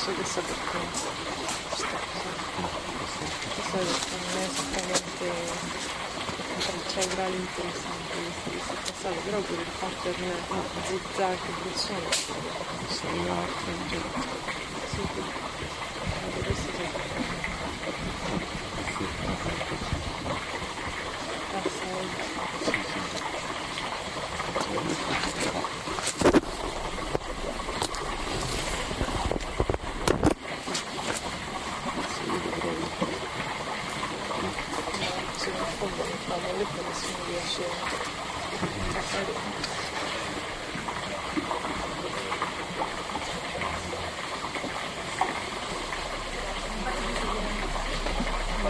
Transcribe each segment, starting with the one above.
adesso perché questo non è esattamente cerebrali interessanti questi passati, però per il pattern zigzag bruciano sono altri sì, questo si nessuno riesce a fare.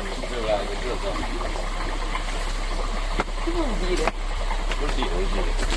Che vuol dire? Vuol dire.